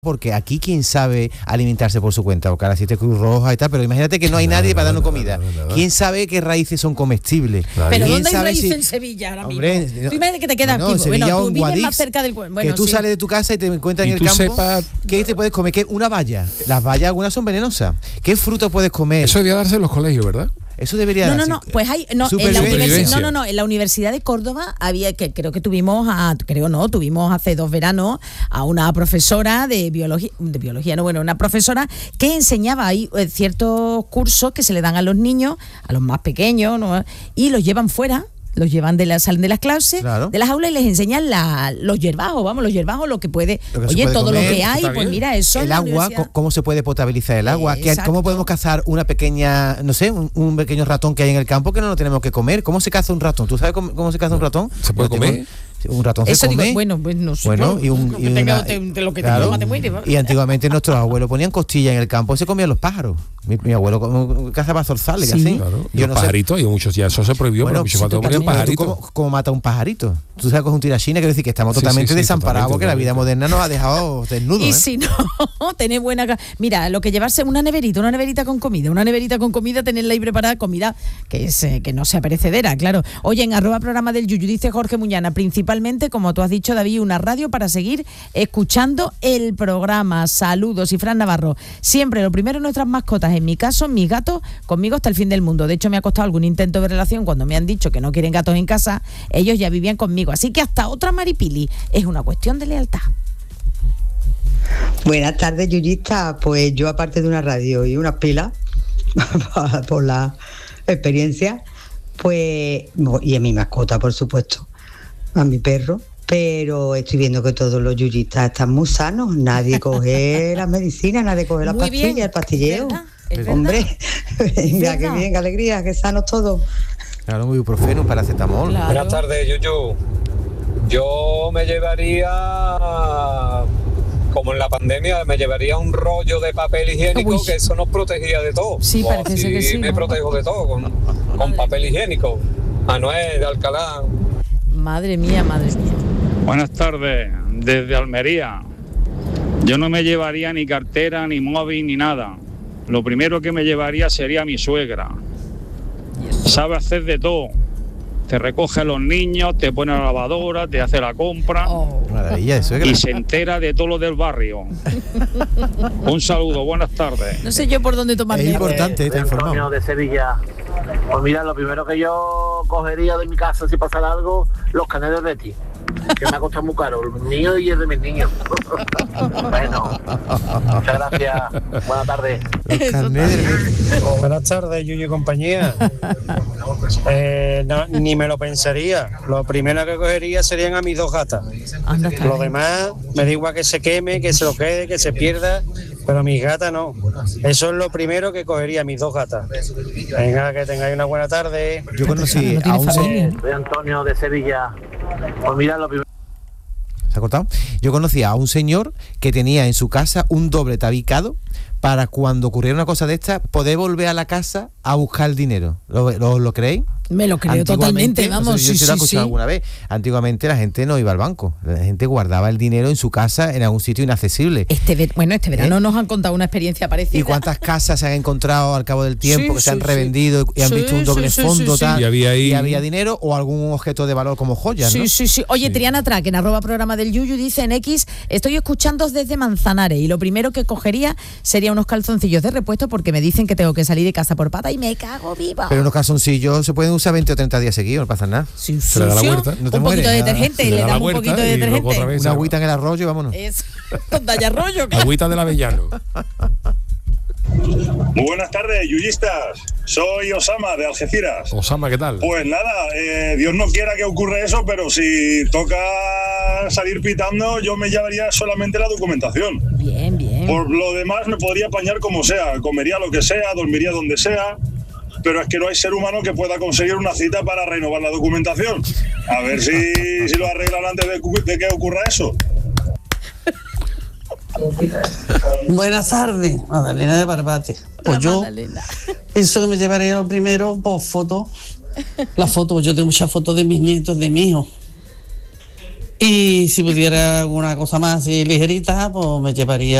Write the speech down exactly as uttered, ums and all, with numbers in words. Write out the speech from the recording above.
Porque aquí quién sabe alimentarse por su cuenta, porque ahora existe Cruz Roja y tal, pero imagínate que no hay nadie no, para darnos no, comida. No, no, no. ¿Quién sabe qué raíces son comestibles? Pero ¿Quién ¿dónde hay raíces si... en Sevilla ahora mismo? Hombre, tú imagínate que te quedas no, aquí. Sevilla, bueno, tú vives Guadix, más cerca del... Bueno, que tú sí. sales de tu casa y te encuentras en el campo. Sepas... ¿Qué te puedes comer? ¿Qué? Una valla. Las vallas algunas son venenosas. ¿Qué fruto puedes comer? Eso debería darse en los colegios, ¿verdad? Eso debería No, no, darse. no, pues hay no, en la universidad, no, no, no, en la Universidad de Córdoba había que creo que tuvimos a, creo no, tuvimos hace dos veranos a una profesora de biología, de biología, no, bueno, una profesora que enseñaba ahí ciertos cursos que se le dan a los niños, a los más pequeños, ¿no? Y los llevan fuera. Los llevan de la salen de las clases, claro. de las aulas y les enseñan la, los hierbajos, vamos, los hierbajos, lo que puede, lo que oye, puede todo comer, lo que hay, pues mira, eso. El agua, cómo se puede potabilizar el agua, eh, cómo podemos cazar una pequeña, no sé, un, un pequeño ratón que hay en el campo que no lo tenemos que comer. ¿Cómo se caza un ratón? ¿Tú sabes cómo, cómo se caza un ratón? ¿Se puede comer? Tengo, un ratón eso se come. Digo, bueno, pues no sé. Bueno, y un, y tenga, una, te, te, lo que claro, te muere, ¿no? Y antiguamente nuestros abuelos ponían costillas en el campo y se comían los pájaros. Mi, mi abuelo cazaba zorzales, sí, así. Claro. Yo los no pajaritos, sé. Y muchos ya eso se prohibió, bueno, pero muchos ponían pajaritos. ¿Cómo, ¿Cómo mata un pajarito? Tú sabes que es un tirachina, quiere decir que estamos sí, totalmente sí, sí, desamparados totalmente, porque totalmente. la vida moderna nos ha dejado desnudos. Y ¿eh? si no, tenés buena... Mira, lo que llevarse una neverita, una neverita con comida, una neverita con comida, tenerla ahí preparada, comida que, es, eh, que no sea perecedera, claro. Oye, en arroba programa del Yuyu, dice Jorge Muñana, principalmente, como tú has dicho, David, una radio para seguir escuchando el programa. Saludos. Y Fran Navarro, siempre lo primero nuestras mascotas, en mi caso, mis gatos, conmigo hasta el fin del mundo. De hecho, me ha costado algún intento de relación cuando me han dicho que no quieren gatos en casa, ellos ya vivían conmigo. Así que hasta otra Maripili, es una cuestión de lealtad. Buenas tardes, yuyista. Pues yo, aparte de una radio y unas pilas, por la experiencia, pues, y a mi mascota, por supuesto, a mi perro, pero estoy viendo que todos los yuyistas están muy sanos, nadie coge las medicinas, nadie coge las muy pastillas, bien. El pastilleo. ¿Es verdad? Hombre, venga, que bien, qué alegría, que sanos todos. Claro, un ibuprofeno, un paracetamol. Claro. Buenas tardes, Yuyu. Yo me llevaría, como en la pandemia, me llevaría un rollo de papel higiénico. Uy. Que eso nos protegía de todo. Sí, parece ser que sí. Me ¿no? protejo de todo con, con papel higiénico. Manuel de Alcalá. Madre mía, madre mía. Buenas tardes, desde Almería. Yo no me llevaría ni cartera, ni móvil, ni nada. Lo primero que me llevaría sería mi suegra. Sabe hacer de todo. Te recoge a los niños, te pone la lavadora, te hace la compra. Oh. Maravilla de suegra. Y se entera de todo lo del barrio. Un saludo, buenas tardes. No sé yo por dónde tomar. Es importante, te Antonio de Sevilla. Pues mira, lo primero que yo cogería de mi casa si pasara algo, los canales de ti, que me ha costado muy caro, el mío y el de mis niños. Bueno, muchas gracias. Buenas tardes. Buenas tardes, Yuyu y compañía. Eh, no, ni me lo pensaría. Lo primero que cogería serían a mis dos gatas. Lo demás, me da igual que se queme, que se lo quede, que se pierda, pero mis gatas no. Eso es lo primero que cogería, mis dos gatas. Venga, que tengáis una buena tarde. Yo conocí a un señor. Soy Antonio de Sevilla. Pues mira, lo primero. ¿Se ha cortado? Yo conocía a un señor que tenía en su casa un doble tabicado para cuando ocurriera una cosa de esta, poder volver a la casa a buscar el dinero. ¿Lo, lo, lo creéis? Me lo creo totalmente, vamos. No sé, yo sí, sí lo he sí, escuchado sí. alguna vez. Antiguamente la gente no iba al banco, la gente guardaba el dinero en su casa en algún sitio inaccesible. Este ver, bueno, este verano ¿Eh? nos han contado una experiencia parecida. ¿Y cuántas casas se han encontrado al cabo del tiempo sí, que sí, se han sí. revendido y han sí, visto un doble sí, fondo sí, sí, tal, sí. Y, había ahí... y había dinero o algún objeto de valor como joyas, ¿no? Sí, sí, sí. Oye, Sí. Triana Track, en arroba programa del Yuyu, dice en X, estoy escuchando desde Manzanares y lo primero que cogería sería unos calzoncillos de repuesto porque me dicen que tengo que salir de casa por pata y me cago viva. Pero unos calzoncillos se pueden usar veinte o treinta días seguidos, no pasa nada. Sí, Se le da la vuelta. No te un mueres, poquito de nada. detergente, Se le le da la damos un vuelta poquito de y luego detergente. otra vez. Una agüita en el arroyo y vámonos. Es con Daya Arroyo. claro. Agüita del Avellano. Muy buenas tardes, yuyistas. Soy Osama de Algeciras. Osama, ¿qué tal? Pues nada, eh, Dios no quiera que ocurra eso, pero si toca salir pitando, yo me llevaría solamente la documentación. Bien, bien. Por lo demás me podría apañar como sea, comería lo que sea, dormiría donde sea, pero es que no hay ser humano que pueda conseguir una cita para renovar la documentación. A ver si, si lo arreglan antes de, de que ocurra eso. Buenas tardes, Magdalena de Barbate. Pues yo, eso que me llevaré lo primero, pues fotos. Las fotos, yo tengo muchas fotos de mis nietos, de mis hijos. Y si pudiera alguna cosa más así ligerita, pues me llevaría